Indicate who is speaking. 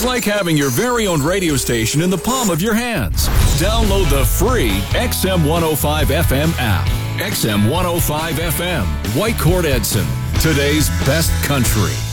Speaker 1: It's like having your very own radio station in the palm of your hands. Download the free XM105 FM app. XM105 FM, Whitecourt Edson, today's best country.